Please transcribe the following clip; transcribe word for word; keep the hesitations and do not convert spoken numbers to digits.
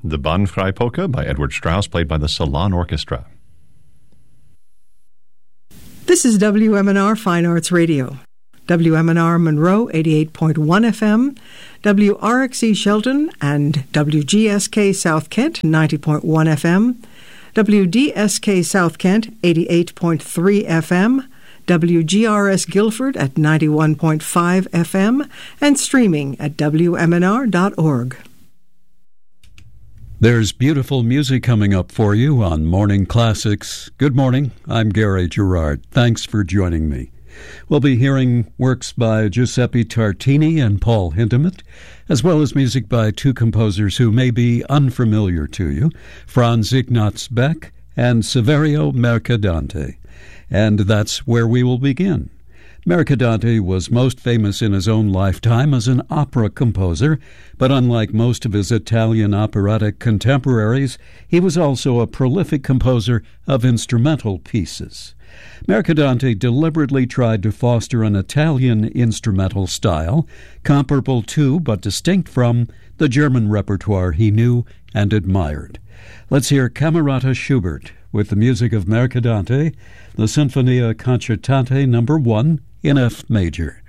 the Bahnfrei Polka by Edward Strauss, played by the Salon Orchestra. This is W M N R Fine Arts Radio. W M N R Monroe, eighty-eight point one F M, W R X E Shelton and W G S K South Kent, ninety point one F M, W D S K South Kent, eighty-eight point three F M, W G R S Guilford at ninety-one point five F M, and streaming at W M N R dot org. There's beautiful music coming up for you on Morning Classics. Good morning, I'm Gary Gerard. Thanks for joining me. We'll be hearing works by Giuseppe Tartini and Paul Hindemith, as well as music by two composers who may be unfamiliar to you, Franz Ignaz Beck and Saverio Mercadante. And that's where we will begin. Mercadante was most famous in his own lifetime as an opera composer, but unlike most of his Italian operatic contemporaries, he was also a prolific composer of instrumental pieces. Mercadante deliberately tried to foster an Italian instrumental style, comparable to but distinct from the German repertoire he knew and admired. Let's hear Camerata Schubert with the music of Mercadante, the Sinfonia Concertante number one in F major.